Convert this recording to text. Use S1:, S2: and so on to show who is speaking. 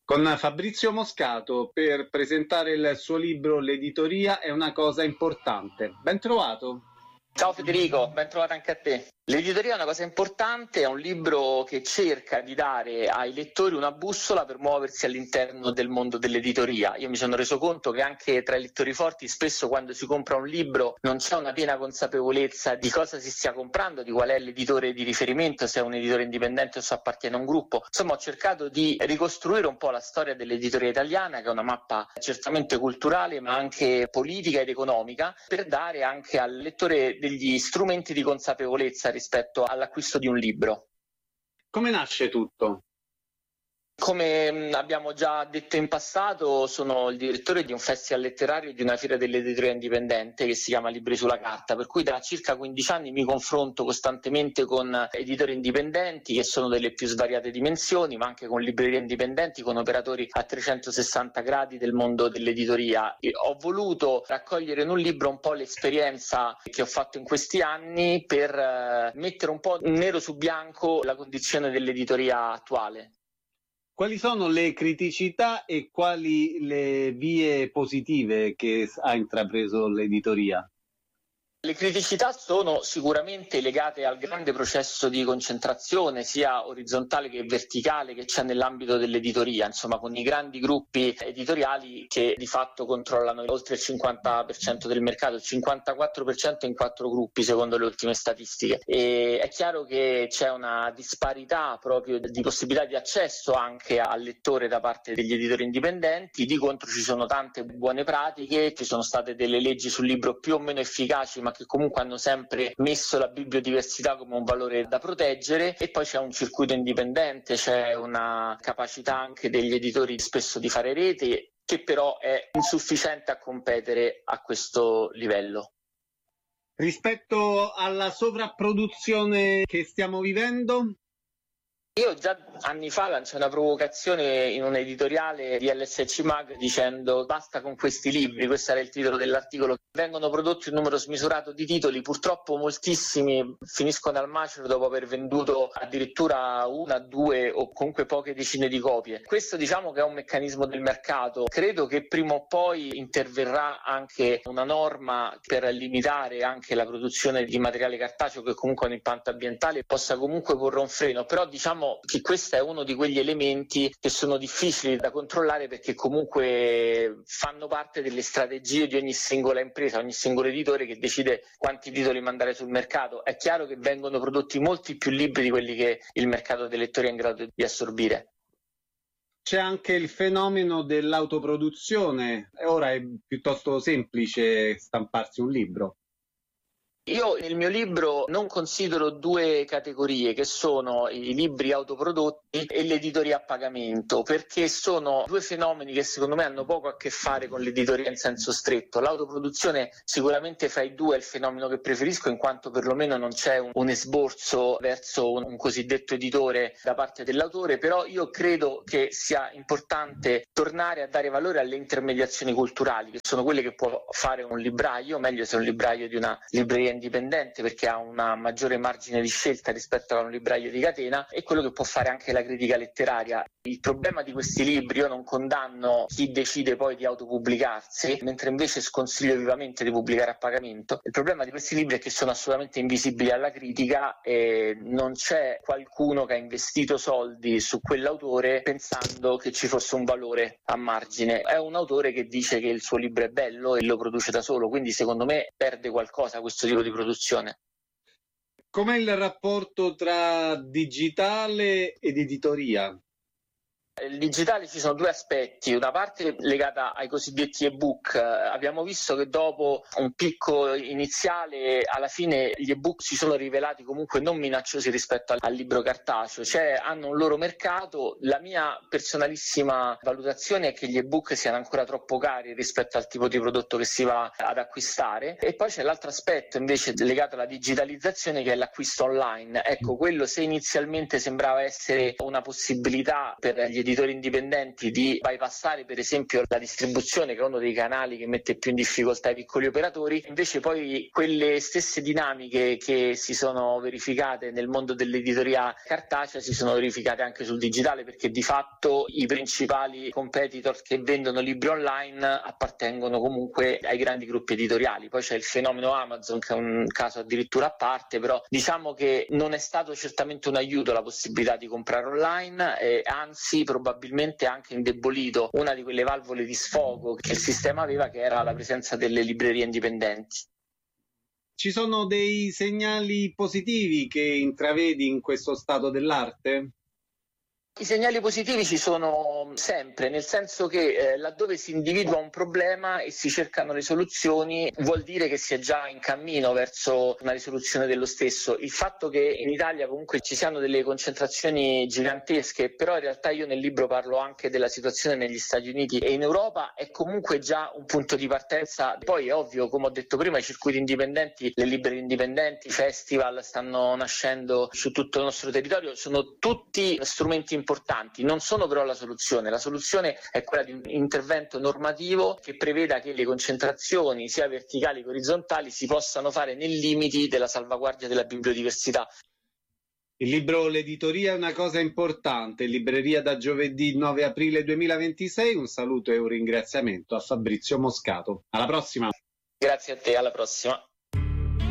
S1: con Fabrizio Moscato per presentare il suo libro L'editoria è una cosa importante. Ben trovato.
S2: Ciao Federico, ben trovato anche a te. L'editoria è una cosa importante, è un libro che cerca di dare ai lettori una bussola per muoversi all'interno del mondo dell'editoria. Io mi sono reso conto che anche tra i lettori forti spesso quando si compra un libro non c'è una piena consapevolezza di cosa si stia comprando, di qual è l'editore di riferimento, se è un editore indipendente o se appartiene a un gruppo. Insomma, ho cercato di ricostruire un po' la storia dell'editoria italiana, che è una mappa certamente culturale ma anche politica ed economica, per dare anche al lettore degli strumenti di consapevolezza rispetto all'acquisto di un libro.
S1: Come nasce tutto?
S2: Come abbiamo già detto in passato, sono il direttore di un festival letterario e di una fiera dell'editoria indipendente che si chiama Libri sulla Carta, per cui da circa 15 anni mi confronto costantemente con editori indipendenti che sono delle più svariate dimensioni, ma anche con librerie indipendenti, con operatori a 360 gradi del mondo dell'editoria. E ho voluto raccogliere in un libro un po' l'esperienza che ho fatto in questi anni per mettere un po' nero su bianco la condizione dell'editoria attuale.
S1: Quali sono le criticità e quali le vie positive che ha intrapreso l'editoria?
S2: Le criticità sono sicuramente legate al grande processo di concentrazione sia orizzontale che verticale che c'è nell'ambito dell'editoria, insomma con i grandi gruppi editoriali che di fatto controllano oltre il 50% del mercato, il 54% in 4 gruppi secondo le ultime statistiche. E è chiaro che c'è una disparità proprio di possibilità di accesso anche al lettore da parte degli editori indipendenti, di contro ci sono tante buone pratiche, ci sono state delle leggi sul libro più o meno efficaci ma che comunque hanno sempre messo la bibliodiversità come un valore da proteggere, e poi c'è un circuito indipendente, c'è una capacità anche degli editori spesso di fare rete che però è insufficiente a competere a questo livello.
S1: Rispetto alla sovrapproduzione che stiamo vivendo?
S2: Io già anni fa lanciai una provocazione in un editoriale di LSC Mag dicendo basta con questi libri, questo era il titolo dell'articolo, vengono prodotti un numero smisurato di titoli, purtroppo moltissimi finiscono al macero dopo aver venduto addirittura 1, 2 o comunque poche decine di copie. Questo diciamo che è un meccanismo del mercato, credo che prima o poi interverrà anche una norma per limitare anche la produzione di materiale cartaceo che comunque ha un impatto ambientale, possa comunque porre un freno, però diciamo che questo è uno di quegli elementi che sono difficili da controllare perché comunque fanno parte delle strategie di ogni singola impresa, ogni singolo editore che decide quanti titoli mandare sul mercato. È chiaro che vengono prodotti molti più libri di quelli che il mercato dei lettori è in grado di assorbire.
S1: C'è anche il fenomeno dell'autoproduzione, ora è piuttosto semplice stamparsi un libro.
S2: Io nel mio libro non considero 2 categorie che sono i libri autoprodotti e l'editoria a pagamento, perché sono 2 fenomeni che secondo me hanno poco a che fare con l'editoria in senso stretto. L'autoproduzione sicuramente fra i due è il fenomeno che preferisco, in quanto perlomeno non c'è un esborso verso un cosiddetto editore da parte dell'autore, però io credo che sia importante tornare a dare valore alle intermediazioni culturali, che sono quelle che può fare un libraio, meglio se è un libraio di una libreria indipendente perché ha una maggiore margine di scelta rispetto a un libraio di catena, e quello che può fare anche la critica letteraria. Il problema di questi libri, io non condanno chi decide poi di autopubblicarsi, mentre invece sconsiglio vivamente di pubblicare a pagamento. Il problema di questi libri è che sono assolutamente invisibili alla critica e non c'è qualcuno che ha investito soldi su quell'autore pensando che ci fosse un valore a margine. È un autore che dice che il suo libro è bello e lo produce da solo, quindi secondo me perde qualcosa questo tipo di produzione.
S1: Com'è il rapporto tra digitale ed editoria?
S2: Il digitale ci sono 2 aspetti, una parte legata ai cosiddetti ebook. Abbiamo visto che dopo un picco iniziale alla fine gli ebook si sono rivelati comunque non minacciosi rispetto al libro cartaceo, cioè hanno un loro mercato. La mia personalissima valutazione è che gli ebook siano ancora troppo cari rispetto al tipo di prodotto che si va ad acquistare, e poi c'è l'altro aspetto invece legato alla digitalizzazione che è l'acquisto online. Ecco, quello se inizialmente sembrava essere una possibilità per gli editori indipendenti di bypassare per esempio la distribuzione, che è uno dei canali che mette più in difficoltà i piccoli operatori. Invece poi quelle stesse dinamiche che si sono verificate nel mondo dell'editoria cartacea si sono verificate anche sul digitale, perché di fatto i principali competitor che vendono libri online appartengono comunque ai grandi gruppi editoriali. Poi c'è il fenomeno Amazon, che è un caso addirittura a parte, però diciamo che non è stato certamente un aiuto la possibilità di comprare online, anzi probabilmente ha anche indebolito una di quelle valvole di sfogo che il sistema aveva, che era la presenza delle librerie indipendenti.
S1: Ci sono dei segnali positivi che intravedi in questo stato dell'arte?
S2: I segnali positivi ci sono sempre, nel senso che laddove si individua un problema e si cercano le soluzioni, vuol dire che si è già in cammino verso una risoluzione dello stesso. Il fatto che in Italia comunque ci siano delle concentrazioni gigantesche, però in realtà io nel libro parlo anche della situazione negli Stati Uniti e in Europa, è comunque già un punto di partenza. Poi è ovvio, come ho detto prima, i circuiti indipendenti, le librerie indipendenti, i festival stanno nascendo su tutto il nostro territorio, sono tutti strumenti importanti, non sono però la soluzione. La soluzione è quella di un intervento normativo che preveda che le concentrazioni sia verticali che orizzontali si possano fare nei limiti della salvaguardia della biodiversità.
S1: Il libro L'editoria è una cosa importante, libreria da giovedì 9 aprile 2026. Un saluto e un ringraziamento a Fabrizio Moscato. Alla prossima.
S2: Grazie a te, alla prossima.